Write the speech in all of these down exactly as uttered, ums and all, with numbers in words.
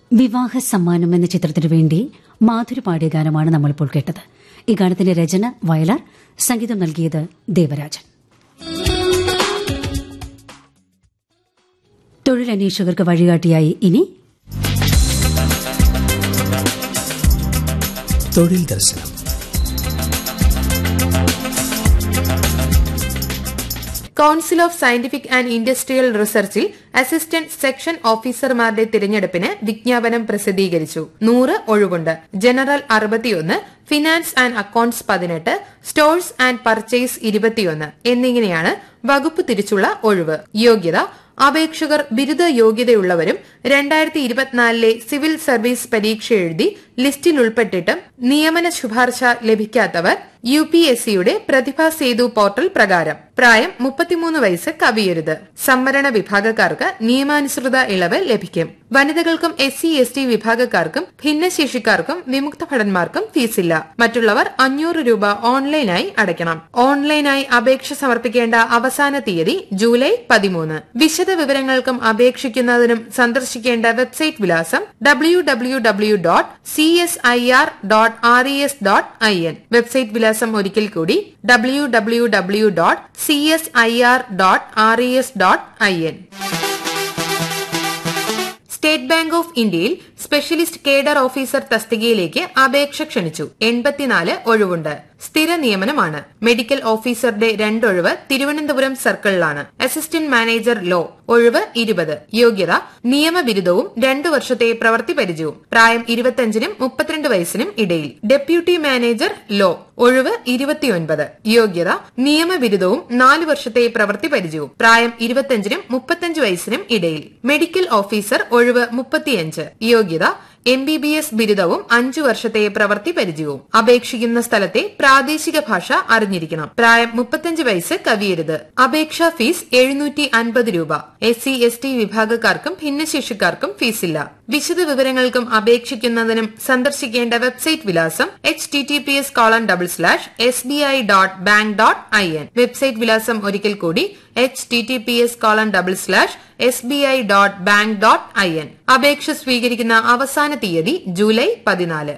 വിവാഹ സമ്മാനം എന്ന ചിത്രത്തിനു വേണ്ടി മാധുരി പാടിയ ഗാനമാണ് നമ്മളിപ്പോൾ കേട്ടത്. ഈ ഗാനത്തിന്റെ രചന വയലാർ, സംഗീതം നൽകിയത് ദേവരാജൻ. തൊഴിലന്വേഷകർക്ക് വഴികാട്ടിയായി ഇനി തൊഴിൽ ദർശനം. Council of scientific and industrial റിസർച്ചിൽ assistant section ഓഫീസർമാരുടെ തിരഞ്ഞെടുപ്പിന് വിജ്ഞാപനം പ്രസിദ്ധീകരിച്ചു. നൂറ് ഒഴിവുണ്ട്. ജനറൽ അറുപത്തിയൊന്ന്, ഫിനാൻസ് ആൻഡ് അക്കൌണ്ട്സ് പതിനെട്ട്, സ്റ്റോഴ്സ് ആൻഡ് പർച്ചേസ് ഇരുപത്തിയൊന്ന് എന്നിങ്ങനെയാണ് വകുപ്പ് തിരിച്ചുള്ള ഒഴിവ്. യോഗ്യത: അപേക്ഷകർ ബിരുദ യോഗ്യതയുള്ളവരും രണ്ടായിരത്തി ഇരുപത്തിനാലിലെ സിവിൽ സർവീസ് പരീക്ഷ എഴുതി ലിസ്റ്റിൽ ഉൾപ്പെട്ടിട്ടും നിയമന ശുപാർശ ലഭിക്കാത്തവർ യു പി എസ് സിയുടെ പ്രതിഭാ സേതു പോർട്ടൽ പ്രകാരം. പ്രായം മുപ്പത്തിമൂന്ന് വയസ്സ് കവിയരുത്. സംവരണ വിഭാഗക്കാർക്ക് നിയമാനുസൃത ഇളവ് ലഭിക്കും. വനിതകൾക്കും എസ് സി എസ് ടി വിഭാഗക്കാർക്കും ഭിന്നശേഷിക്കാർക്കും വിമുക്ത ഭടന്മാർക്കും ഫീസില്ല. മറ്റുള്ളവർ അഞ്ഞൂറ് രൂപ ഓൺലൈനായി അടയ്ക്കണം. ഓൺലൈനായി അപേക്ഷ സമർപ്പിക്കേണ്ട അവസാന തീയതി ജൂലൈ പതിമൂന്ന്. വിശദ വിവരങ്ങൾക്കും അപേക്ഷിക്കുന്നതിനും സന്ദർശിക്കേണ്ട വെബ്സൈറ്റ് വിലാസം W W W dot C S I R dot R E S dot I N. Website വിലാസം ഒരിക്കൽ കൂടി W W W dot C S I R dot R E S dot I N. State bank of ഇന്ത്യയിൽ specialist cadre officer തസ്തികയിലേക്ക് അപേക്ഷ ക്ഷണിച്ചു. എൺപത്തിനാല് ഒഴിവുണ്ട്. സ്ഥിര നിയമനമാണ്. മെഡിക്കൽ ഓഫീസറുടെ രണ്ടൊഴിവ് തിരുവനന്തപുരം സർക്കിളിലാണ്. അസിസ്റ്റന്റ് മാനേജർ ലോ ഒഴിവ് ഇരുപത്. യോഗ്യത: നിയമബിരുദവും രണ്ടു വർഷത്തെ പ്രവൃത്തി പരിചയവും. പ്രായം ഇരുപത്തിയഞ്ചിനും മുപ്പത്തിരണ്ട് വയസ്സിനും ഇടയിൽ. ഡെപ്യൂട്ടി മാനേജർ ലോ ഒഴിവ് ഇരുപത്തിയൊൻപത്. യോഗ്യത: നിയമബിരുദവും നാല് വർഷത്തെ പ്രവൃത്തി പരിചയവും. പ്രായം ഇരുപത്തിയഞ്ചിനും മുപ്പത്തിയഞ്ച് വയസ്സിനും ഇടയിൽ. മെഡിക്കൽ ഓഫീസർ ഒഴിവ് മുപ്പത്തിയഞ്ച്. യോഗ്യത: എം ബി ബി എസ് ബിരുദവും അഞ്ചു വർഷത്തെ പ്രവൃത്തി പരിചയവും. അപേക്ഷിക്കുന്ന സ്ഥലത്തെ പ്രാദേശിക ഭാഷ അറിഞ്ഞിരിക്കണം. പ്രായം മുപ്പത്തിയഞ്ച് വയസ്സ് കവിയരുത്. അപേക്ഷാ ഫീസ് എഴുന്നൂറ്റി അൻപത് രൂപ. S C S T വിഭാഗക്കാർക്കും ഭിന്നശേഷിക്കാർക്കും ഫീസില്ല. വിശദ വിവരങ്ങൾക്കും അപേക്ഷിക്കുന്നതിനും സന്ദർശിക്കേണ്ട വെബ്സൈറ്റ് വിലാസം H T T P S colon double slash S B I dot bank dot I N. Website വിലാസം ഒരിക്കൽ കൂടി H T T P S colon double slash S B I dot bank dot I N. അപേക്ഷ സ്വീകരിക്കുന്ന അവസാന തീയതി July പതിനാല്.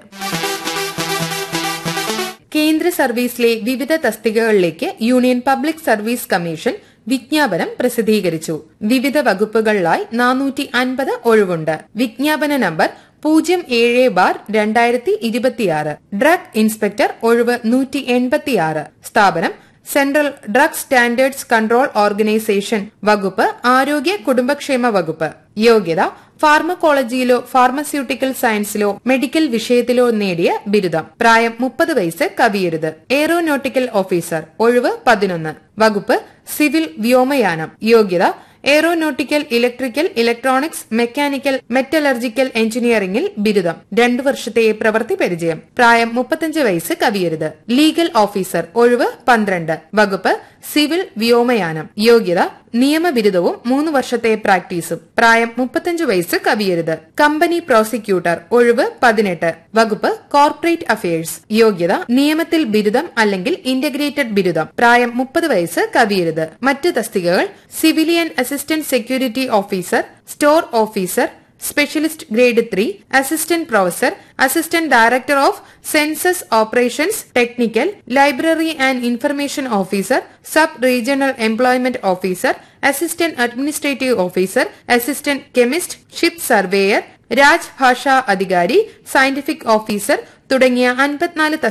കേന്ദ്ര സർവീസിലെ വിവിധ തസ്തികകളിലേക്ക് യൂണിയൻ പബ്ലിക് സർവീസ് കമ്മീഷൻ വിജ്ഞാപനം പ്രസിദ്ധീകരിച്ചു. വിവിധ വകുപ്പുകളിലായി നാനൂറ്റി അൻപത് ഒഴിവുണ്ട്. വിജ്ഞാപന നമ്പർ പൂജ്യം ഏഴ് ബാർ രണ്ടായിരത്തി ഇരുപത്തിയാറ്. ഡ്രഗ് ഇൻസ്പെക്ടർ ഒഴിവ് നൂറ്റി എൺപത്തിയാറ്. സ്ഥാപനം central drug standards control organisation. വകുപ്പ് ആരോഗ്യ കുടുംബക്ഷേമ വകുപ്പ്. യോഗ്യത: ഫാർമക്കോളജിയിലോ ഫാർമസ്യൂട്ടിക്കൽ സയൻസിലോ മെഡിക്കൽ വിഷയത്തിലോ നേടിയ ബിരുദം. പ്രായം മുപ്പത് വയസ്സ് കവിയരുത്. എയ്റോനോട്ടിക്കൽ ഓഫീസർ ഒഴിവ് പതിനൊന്ന്. വകുപ്പ് സിവിൽ വ്യോമയാനം. യോഗ്യത: aeronautical, electrical, electronics, mechanical, metallurgical എഞ്ചിനീയറിംഗിൽ ബിരുദം. രണ്ടു വർഷത്തെ പ്രവൃത്തി പരിചയം. പ്രായം മുപ്പത്തിയഞ്ച് വയസ്സ് കവിയരുത്. ലീഗൽ ഓഫീസർ ഒഴിവ് പന്ത്രണ്ട്. വകുപ്പ് സിവിൽ വ്യോമയാനം. യോഗ്യത: നിയമബിരുദവും മൂന്ന് വർഷത്തെ പ്രാക്ടീസും. പ്രായം മുപ്പത്തിയഞ്ച് വയസ്സ് കവിയരുത്. കമ്പനി പ്രോസിക്യൂട്ടർ ഒഴിവ് പതിനെട്ട്. വകുപ്പ് കോർപ്പറേറ്റ് അഫയേഴ്സ്. യോഗ്യത: നിയമത്തിൽ ബിരുദം അല്ലെങ്കിൽ ഇന്റഗ്രേറ്റഡ് ബിരുദം. പ്രായം മുപ്പത് വയസ്സ് കവിയരുത്. മറ്റ് തസ്തികകൾ civilian assistant security officer, store officer, specialist grade three, assistant professor, assistant director of census operations technical, library and information officer, sub regional employment officer, assistant administrative officer, assistant chemist, ship surveyor, Rajbhasha അധികാരി, scientific officer തുടങ്ങിയ അൻപത്തിനാല്